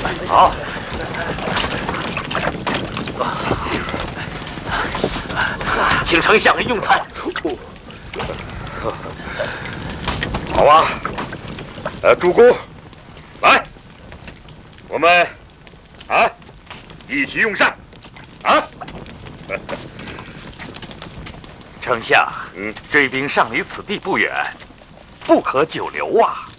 好。请丞相用餐。 好啊，主公，来，我们一起用膳啊！ 丞相，追兵上离此地不远，不可久留啊。